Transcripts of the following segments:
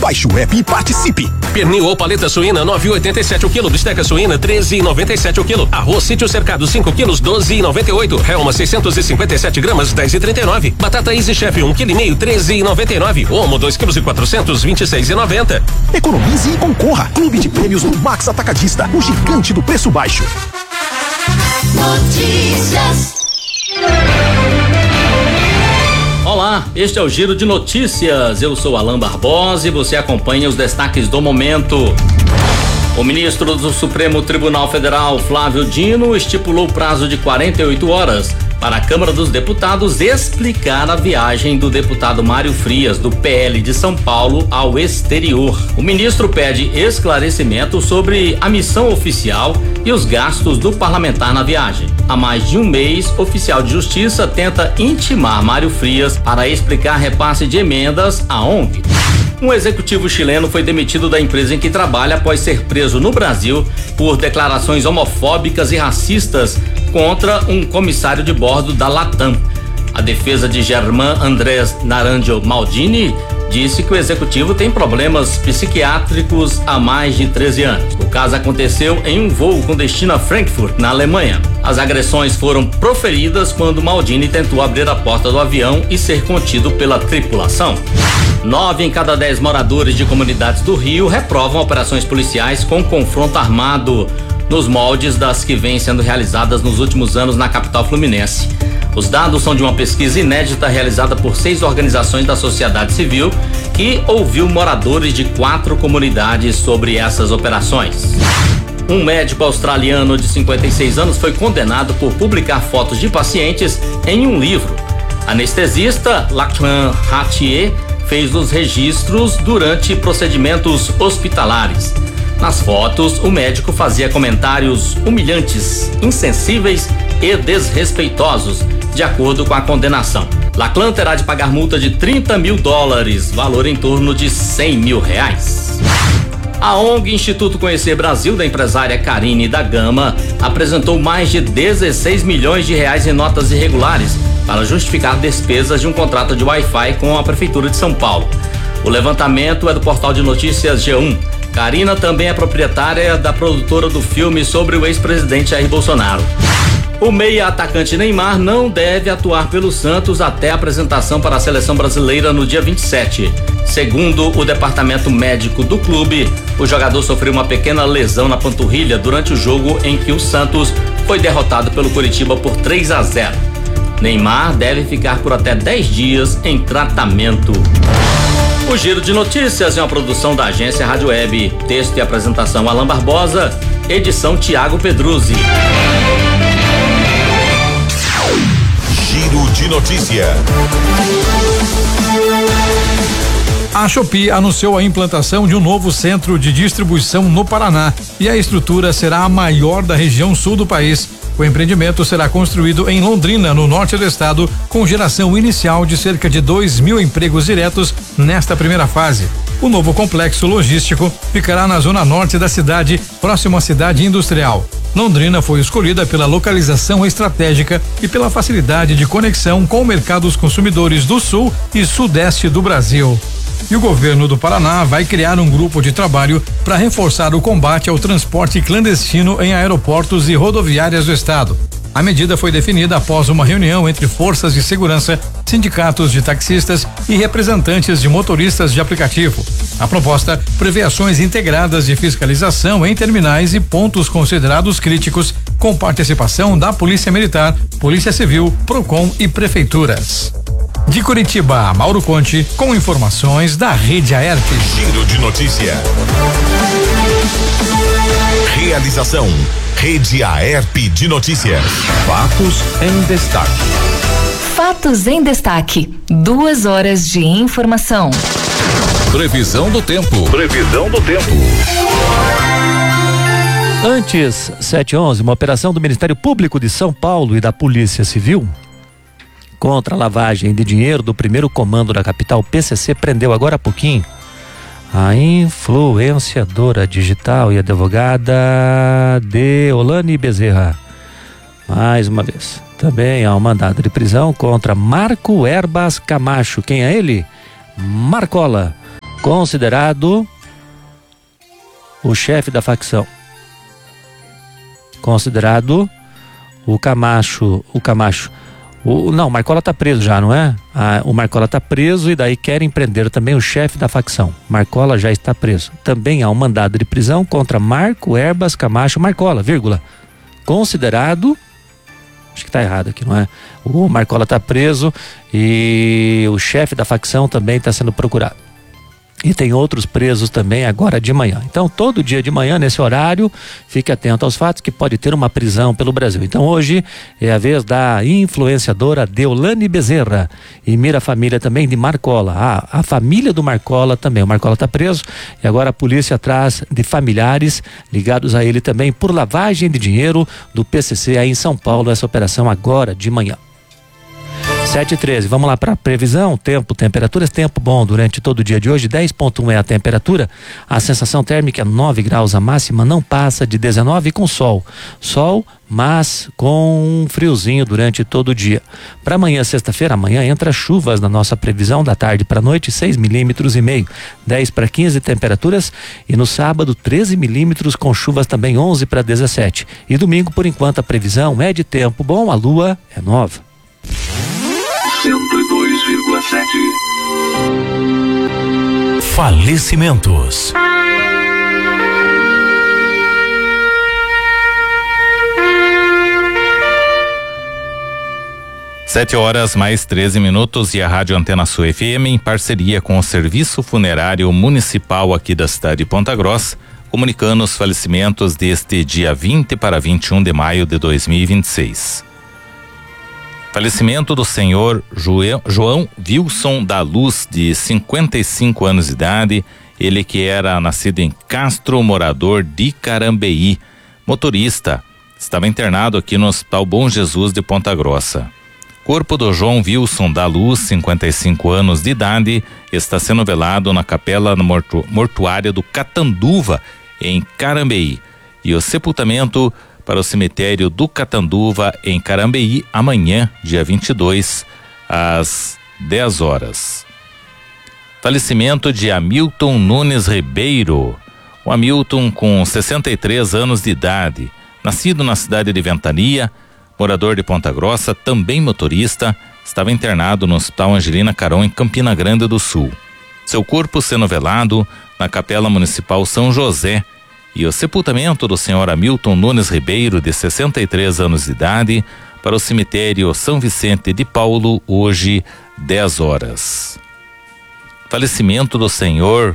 Baixe o app e participe. Pernil ou paleta suína 9,87 o quilo. Bisteca suína 13,97 o quilo. Arroz Sítio Cercado 5 quilos 12,98. Helma 657 gramas 10,39. Batata Easy Chef 1,5 kg 13,99. Omo 2 quilos e 400 26,90. Economize e concorra. Clube de Prêmios do Max Atacadista, o gigante do preço baixo. Notícias. Olá, este é o Giro de Notícias. Eu sou Alain Barbosa e você acompanha os destaques do momento. O ministro do Supremo Tribunal Federal, Flávio Dino, estipulou prazo de 48 horas para a Câmara dos Deputados explicar a viagem do deputado Mário Frias, do PL de São Paulo, ao exterior. O ministro pede esclarecimento sobre a missão oficial e os gastos do parlamentar na viagem. Há mais de um mês, o oficial de justiça tenta intimar Mário Frias para explicar repasse de emendas à ONG. Um executivo chileno foi demitido da empresa em que trabalha após ser preso no Brasil por declarações homofóbicas e racistas contra um comissário de bordo da Latam. A defesa de Germán Andrés Naranjo Maldini disse que o executivo tem problemas psiquiátricos há mais de 13 anos. O caso aconteceu em um voo com destino a Frankfurt, na Alemanha. As agressões foram proferidas quando Maldini tentou abrir a porta do avião e ser contido pela tripulação. 9 em cada 10 moradores de comunidades do Rio reprovam operações policiais com confronto armado, nos moldes das que vêm sendo realizadas nos últimos anos na capital fluminense. Os dados são de uma pesquisa inédita realizada por 6 organizações da sociedade civil que ouviu moradores de 4 comunidades sobre essas operações. Um médico australiano de 56 anos foi condenado por publicar fotos de pacientes em um livro. Anestesista Lachlan Hattier fez os registros durante procedimentos hospitalares. Nas fotos, o médico fazia comentários humilhantes, insensíveis e desrespeitosos, de acordo com a condenação. Lachlan terá de pagar multa de $30 mil, valor em torno de R$100 mil. A ONG Instituto Conhecer Brasil, da empresária Karine da Gama, apresentou mais de R$16 milhões em notas irregulares para justificar despesas de um contrato de Wi-Fi com a Prefeitura de São Paulo. O levantamento é do portal de notícias G1. Karina também é proprietária da produtora do filme sobre o ex-presidente Jair Bolsonaro. O meia atacante Neymar não deve atuar pelo Santos até a apresentação para a seleção brasileira no dia 27. Segundo o departamento médico do clube, o jogador sofreu uma pequena lesão na panturrilha durante o jogo em que o Santos foi derrotado pelo Coritiba por 3-0. Neymar deve ficar por até 10 dias em tratamento. O Giro de Notícias é uma produção da agência Rádio Web. Texto e apresentação Alain Barbosa, edição Tiago Pedruzzi. Giro de Notícia. A Shopee anunciou a implantação de um novo centro de distribuição no Paraná e a estrutura será a maior da região sul do país. O empreendimento será construído em Londrina, no norte do estado, com geração inicial de cerca de 2.000 empregos diretos nesta primeira fase. O novo complexo logístico ficará na zona norte da cidade, próximo à cidade industrial. Londrina foi escolhida pela localização estratégica e pela facilidade de conexão com mercados consumidores do sul e sudeste do Brasil. E o governo do Paraná vai criar um grupo de trabalho para reforçar o combate ao transporte clandestino em aeroportos e rodoviárias do estado. A medida foi definida após uma reunião entre forças de segurança, sindicatos de taxistas e representantes de motoristas de aplicativo. A proposta prevê ações integradas de fiscalização em terminais e pontos considerados críticos, com participação da Polícia Militar, Polícia Civil, Procon e prefeituras. De Curitiba, Mauro Conte, com informações da Rede Aerp. Giro de Notícia. Realização Rede Aerp de Notícias. Fatos em destaque. Fatos em destaque. 2 horas de informação. Previsão do tempo. Previsão do tempo. Antes, 7h11, uma operação do Ministério Público de São Paulo e da Polícia Civil contra a lavagem de dinheiro do primeiro comando da capital, PCC, prendeu agora há pouquinho a influenciadora digital e advogada Deolane Bezerra. Mais uma vez, também há um mandado de prisão contra Marco Herbas Camacho. Quem é ele? Marcola. considerado o chefe da facção. Considerado o Camacho. Não, o Marcola tá preso já, não é? O Marcola tá preso e daí querem prender também o chefe da facção. Marcola já está preso. Também há um mandado de prisão contra Marco Erbas Camacho Marcola, vírgula. Considerado, acho que tá errado aqui, não é? O Marcola tá preso e o chefe da facção também está sendo procurado. E tem outros presos também agora de manhã. Então, todo dia de manhã, nesse horário, fique atento aos fatos que pode ter uma prisão pelo Brasil. Então, hoje é a vez da influenciadora Deolane Bezerra e Mira Família também de Marcola. A família do Marcola também. O Marcola está preso e agora a polícia atrás de familiares ligados a ele também por lavagem de dinheiro do PCC aí em São Paulo. Essa operação agora de manhã. 7h13, vamos lá para a previsão, tempo, temperaturas, tempo bom durante todo o dia de hoje, 10,1 é a temperatura, a sensação térmica 9 graus, a máxima não passa de 19 com sol, mas com um friozinho durante todo o dia. Para amanhã, sexta-feira, amanhã entra chuvas na nossa previsão da tarde para noite, 6,5 milímetros, 10 para 15 temperaturas e no sábado 13 milímetros com chuvas também 11 para 17 e domingo por enquanto a previsão é de tempo bom, a lua é nova. 102,7. Falecimentos. Sete horas mais 13 minutos e a Rádio Antena Sul FM, em parceria com o Serviço Funerário Municipal aqui da cidade de Ponta Grossa, comunicando os falecimentos deste dia 20 para 21 de maio de 2026. Falecimento do senhor João Wilson da Luz, de 55 anos de idade, ele que era nascido em Castro, morador de Carambeí, motorista, estava internado aqui no Hospital Bom Jesus de Ponta Grossa. Corpo do João Wilson da Luz, 55 anos de idade, está sendo velado na capela mortuária do Catanduva, em Carambeí, e o sepultamento para o cemitério do Catanduva, em Carambeí, amanhã, dia 22, às 10 horas. Falecimento de Hamilton Nunes Ribeiro. O Hamilton, com 63 anos de idade, nascido na cidade de Ventania, morador de Ponta Grossa, também motorista, estava internado no Hospital Angelina Caron, em Campina Grande do Sul. Seu corpo sendo velado na Capela Municipal São José, e o sepultamento do senhor Hamilton Nunes Ribeiro, de 63 anos de idade, para o cemitério São Vicente de Paulo, hoje, 10 horas. Falecimento do senhor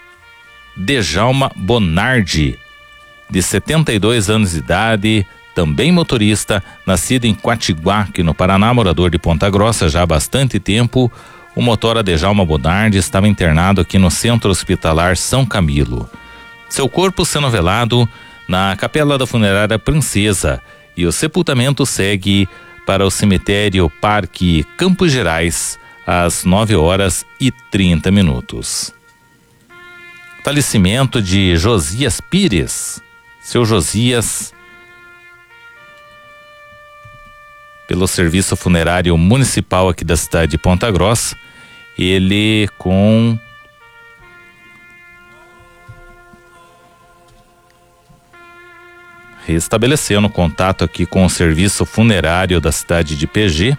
Dejalma Bonardi, de 72 anos de idade, também motorista, nascido em Quatiguá, aqui no Paraná, morador de Ponta Grossa já há bastante tempo. O motora Dejalma Bonardi estava internado aqui no Centro Hospitalar São Camilo. Seu corpo sendo velado na Capela da Funerária Princesa e o sepultamento segue para o cemitério Parque Campos Gerais às 9 horas e 30 minutos. Falecimento de Josias Pires. Seu Josias, pelo Serviço Funerário Municipal aqui da cidade de Ponta Grossa, ele com restabelecendo contato aqui com o serviço funerário da cidade de PG.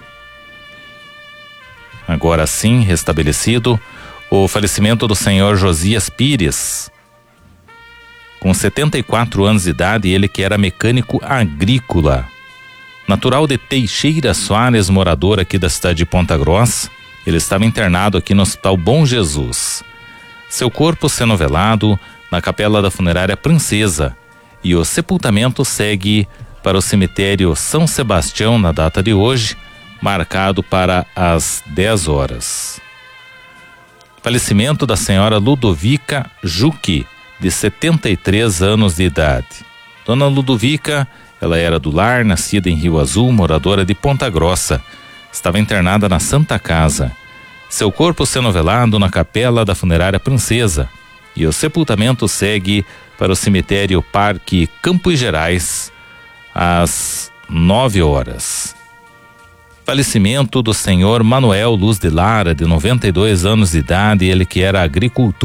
Agora sim, restabelecido o falecimento do senhor Josias Pires, com 74 anos de idade, ele que era mecânico agrícola, natural de Teixeira Soares, morador aqui da cidade de Ponta Grossa. Ele estava internado aqui no Hospital Bom Jesus. Seu corpo sendo velado na Capela da Funerária Princesa, e o sepultamento segue para o cemitério São Sebastião na data de hoje, marcado para as 10 horas. Falecimento da senhora Ludovica Juque, de 73 anos de idade. Dona Ludovica, ela era do lar, nascida em Rio Azul, moradora de Ponta Grossa. Estava internada na Santa Casa. Seu corpo sendo velado na Capela da Funerária Princesa, e o sepultamento segue para o cemitério Parque Campos Gerais às 9 horas. Falecimento do senhor Manuel Luz de Lara, de 92 anos de idade, ele que era agricultor.